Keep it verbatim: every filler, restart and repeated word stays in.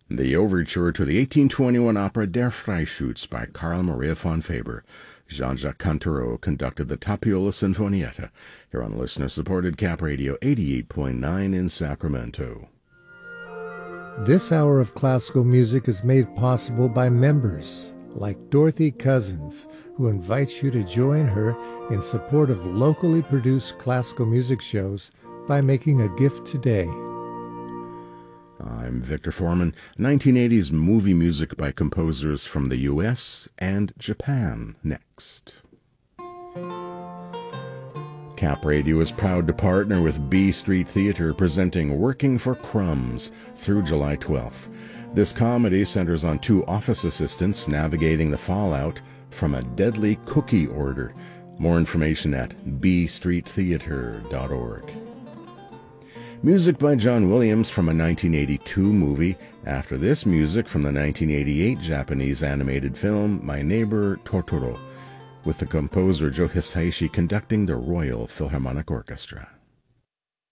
The overture to the eighteen twenty-one opera Der Freischütz by Carl Maria von Faber. Jean-Jacques Cantereau conducted the Tapiola Sinfonietta here on listener-supported Cap Radio eighty-eight point nine in Sacramento. This hour of classical music is made possible by members like Dorothy Cousins, who invites you to join her in support of locally produced classical music shows by making a gift today. I'm Victor Foreman. nineteen eighties movie music by composers from the U S and Japan next. Cap Radio is proud to partner with B Street Theater, presenting Working for Crumbs through July twelfth. This comedy centers on two office assistants navigating the fallout from a deadly cookie order. More information at b street theater dot org. Music by John Williams from a nineteen eighty-two movie. After this, music from the nineteen eighty-eight Japanese animated film My Neighbor Totoro, with the composer Joe Hisaishi conducting the Royal Philharmonic Orchestra.